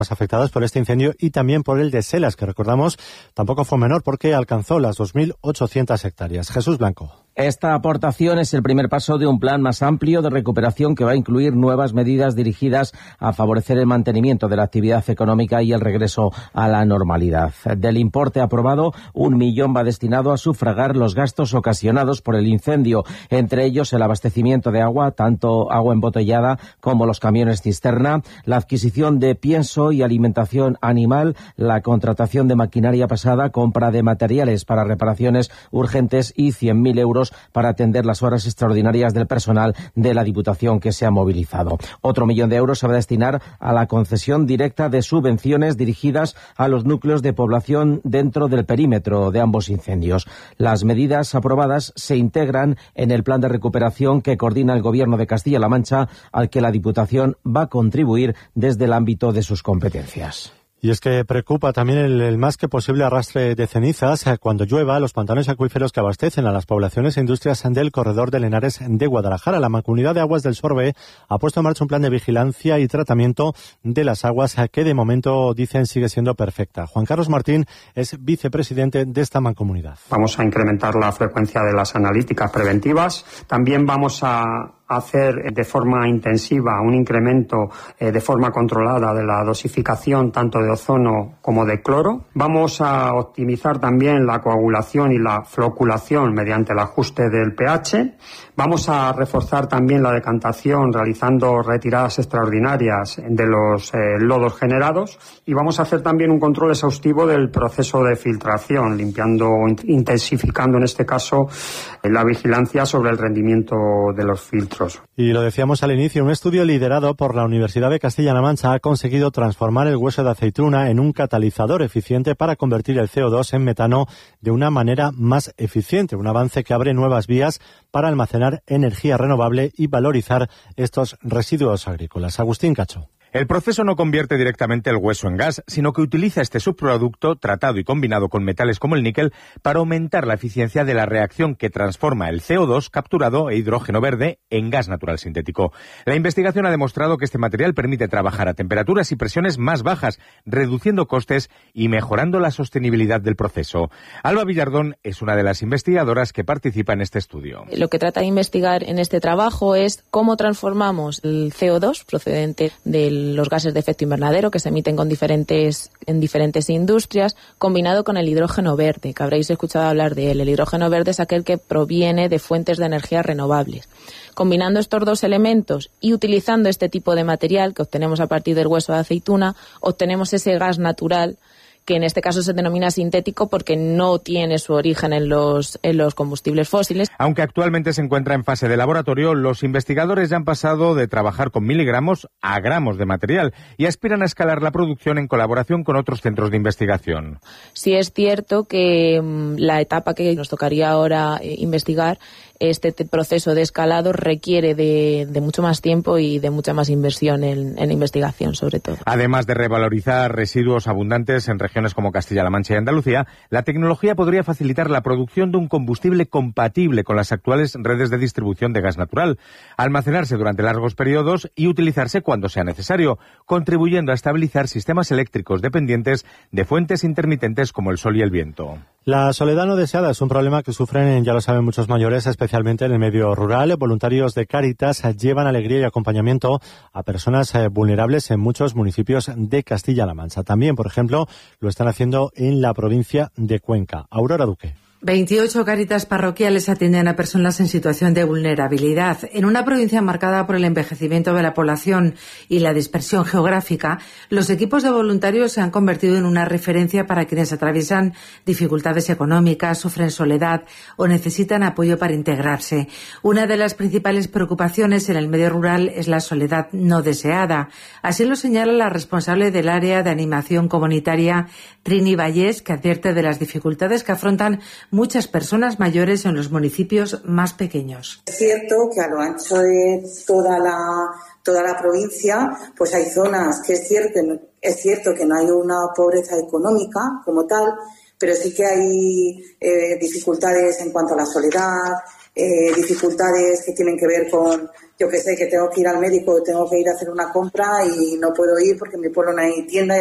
afectadas por este incendio y también por el de Selas, que recordamos tampoco fue menor porque alcanzó las 2.800 hectáreas. Jesús Blanco. Esta aportación es el primer paso de un plan más amplio de recuperación que va a incluir nuevas medidas dirigidas a favorecer el mantenimiento de la actividad económica y el regreso a la normalidad. Del importe aprobado, 1 millón va destinado a sufragar los gastos ocasionados por el incendio, entre ellos el abastecimiento de agua, tanto agua embotellada como los camiones cisterna, la adquisición de pienso y alimentación animal, la contratación de maquinaria pesada, compra de materiales para reparaciones urgentes y 100.000 euros para atender las horas extraordinarias del personal de la Diputación que se ha movilizado. Otro 1 millón de euros se va a destinar a la concesión directa de subvenciones dirigidas a los núcleos de población dentro del perímetro de ambos incendios. Las medidas aprobadas se integran en el plan de recuperación que coordina el Gobierno de Castilla-La Mancha, al que la Diputación va a contribuir desde el ámbito de sus competencias. Y es que preocupa también el más que posible arrastre de cenizas cuando llueva los pantanos acuíferos que abastecen a las poblaciones e industrias del corredor del Henares de Guadalajara. La Mancomunidad de Aguas del Sorbe ha puesto en marcha un plan de vigilancia y tratamiento de las aguas que de momento dicen sigue siendo perfecta. Juan Carlos Martín es vicepresidente de esta mancomunidad. Vamos a incrementar la frecuencia de las analíticas preventivas. También vamos a hacer de forma intensiva un incremento de forma controlada de la dosificación tanto de ozono como de cloro. Vamos a optimizar también la coagulación y la floculación mediante el ajuste del pH. Vamos a reforzar también la decantación realizando retiradas extraordinarias de los lodos generados y vamos a hacer también un control exhaustivo del proceso de filtración, limpiando, intensificando en este caso la vigilancia sobre el rendimiento de los filtros. Y lo decíamos al inicio, un estudio liderado por la Universidad de Castilla-La Mancha ha conseguido transformar el hueso de aceituna en un catalizador eficiente para convertir el CO2 en metano de una manera más eficiente, un avance que abre nuevas vías para almacenar energía renovable y valorizar estos residuos agrícolas. Agustín Cacho. El proceso no convierte directamente el hueso en gas, sino que utiliza este subproducto tratado y combinado con metales como el níquel para aumentar la eficiencia de la reacción que transforma el CO2 capturado e hidrógeno verde en gas natural sintético. La investigación ha demostrado que este material permite trabajar a temperaturas y presiones más bajas, reduciendo costes y mejorando la sostenibilidad del proceso. Alba Villardón es una de las investigadoras que participa en este estudio. Lo que trata de investigar en este trabajo es cómo transformamos el CO2 procedente del los gases de efecto invernadero que se emiten en diferentes industrias, combinado con el hidrógeno verde, que habréis escuchado hablar de él. El hidrógeno verde es aquel que proviene de fuentes de energía renovables. Combinando estos dos elementos y utilizando este tipo de material que obtenemos a partir del hueso de aceituna, obtenemos ese gas natural que en este caso se denomina sintético porque no tiene su origen en los combustibles fósiles. Aunque actualmente se encuentra en fase de laboratorio, los investigadores ya han pasado de trabajar con miligramos a gramos de material y aspiran a escalar la producción en colaboración con otros centros de investigación. Sí es cierto que la etapa que nos tocaría ahora investigar, este proceso de escalado requiere de mucho más tiempo y de mucha más inversión en investigación, sobre todo. Además de revalorizar residuos abundantes en regiones como Castilla-La Mancha y Andalucía, la tecnología podría facilitar la producción de un combustible compatible con las actuales redes de distribución de gas natural, almacenarse durante largos periodos y utilizarse cuando sea necesario, contribuyendo a estabilizar sistemas eléctricos dependientes de fuentes intermitentes como el sol y el viento. La soledad no deseada es un problema que sufren, ya lo saben, muchos mayores, especialmente en el medio rural. Voluntarios de Cáritas llevan alegría y acompañamiento a personas vulnerables en muchos municipios de Castilla-La Mancha. También, por ejemplo, lo están haciendo en la provincia de Cuenca. Aurora Duque. 28 Cáritas parroquiales atienden a personas en situación de vulnerabilidad. En una provincia marcada por el envejecimiento de la población y la dispersión geográfica, los equipos de voluntarios se han convertido en una referencia para quienes atraviesan dificultades económicas, sufren soledad o necesitan apoyo para integrarse. Una de las principales preocupaciones en el medio rural es la soledad no deseada. Así lo señala la responsable del área de animación comunitaria, Trini Vallés, que advierte de las dificultades que afrontan muchas personas mayores en los municipios más pequeños. Es cierto que a lo ancho de toda la provincia, pues hay zonas que es cierto que no hay una pobreza económica como tal, pero sí que hay dificultades en cuanto a la soledad, dificultades que tienen que ver con, yo que sé, que tengo que ir al médico, tengo que ir a hacer una compra y no puedo ir porque en mi pueblo no hay tienda.